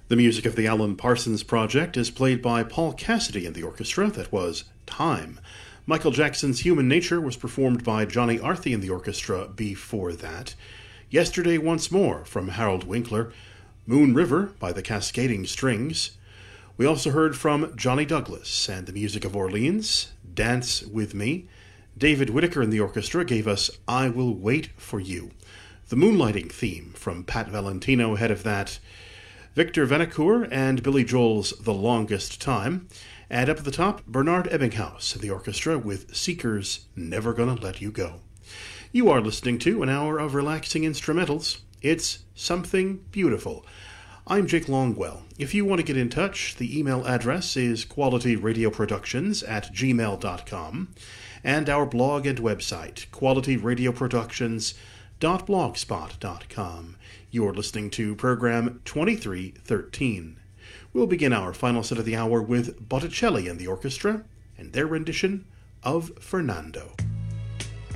The music of the Alan Parsons Project is played by Paul Cassidy and the orchestra. That was Time. Michael Jackson's Human Nature was performed by Johnny Arthey and the orchestra before that. Yesterday Once More from Harold Winkler. Moon River by the Cascading Strings. We also heard from Johnny Douglas and the music of Orleans, Dance With Me. David Whitaker and the orchestra gave us I Will Wait For You. The Moonlighting theme from Pat Valentino. Ahead of that, Victor Vanacour and Billy Joel's The Longest Time. And up at the top, Bernard Ebbinghaus and the orchestra with Seeker's Never Gonna Let You Go. You are listening to an hour of relaxing instrumentals. It's Something Beautiful. I'm Jake Longwell. If you want to get in touch, the email address is qualityradioproductions@gmail.com, and our blog and website, qualityradioproductions.blogspot.com. You're listening to program 2313. We'll begin our final set of the hour with Botticelli and the orchestra and their rendition of Fernando.